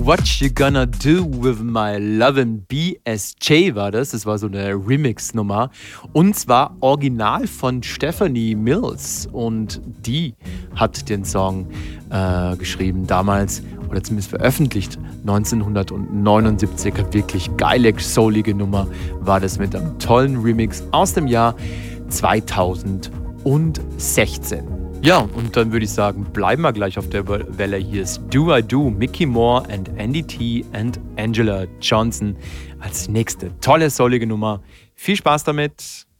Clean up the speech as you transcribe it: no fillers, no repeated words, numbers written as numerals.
What You Gonna Do With My Lovin' BSJ war das. Das war so eine Remix-Nummer. Und zwar original von Stephanie Mills. Und die hat den Song geschrieben damals, oder zumindest veröffentlicht, 1979. Wirklich geile, soulige Nummer war das mit einem tollen Remix aus dem Jahr 2016. Ja, und dann würde ich sagen, bleiben wir gleich auf der Welle. Hier ist Do I Do, Mickey Moore and Andy T and Angela Johnson als nächste tolle, soulige Nummer. Viel Spaß damit!